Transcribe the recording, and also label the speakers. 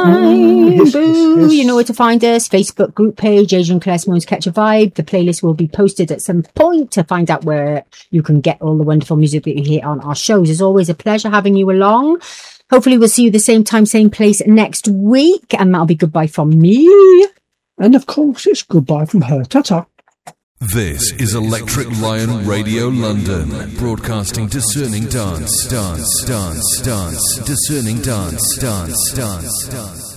Speaker 1: time.
Speaker 2: Yes,
Speaker 1: Boo.
Speaker 2: yes.
Speaker 1: You know where to find us. Facebook group page, Adrian Claire Simone's Catch a Vibe. The playlist will be posted at some point to find out where you can get all the wonderful music that you hear on our shows. It's always a pleasure having you along. Hopefully we'll see you the same time, same place next week. And that'll be goodbye from me.
Speaker 2: And of course, it's goodbye from her. Ta-ta.
Speaker 3: This is Electric Lion Radio London, broadcasting discerning dance, discerning dance.